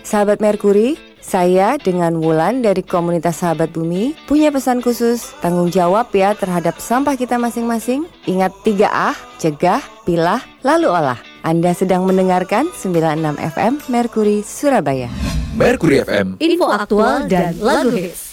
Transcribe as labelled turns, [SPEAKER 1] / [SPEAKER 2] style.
[SPEAKER 1] Sahabat Merkuri, saya dengan Wulan dari komunitas Sahabat Bumi punya pesan khusus. Tanggung jawab ya terhadap sampah kita masing-masing. Ingat 3A, cegah, pilah, lalu olah. Anda sedang mendengarkan 96 FM Merkuri Surabaya.
[SPEAKER 2] Merkuri FM,
[SPEAKER 3] info aktual dan lagu hits.